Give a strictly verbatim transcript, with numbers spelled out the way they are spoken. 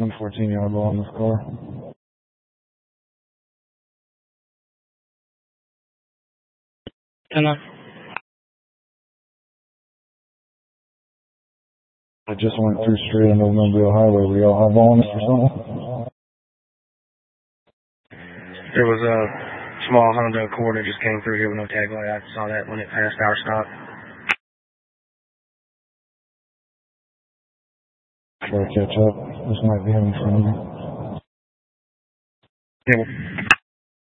fourteen yard ball in this car. ten nine. I just went through straight on Old Mobile Highway. We all have on it or something? There was a small Honda Accord that just came through here with no tag light. I saw that when it passed our stop. Try to catch up. This might be having fun. Yeah.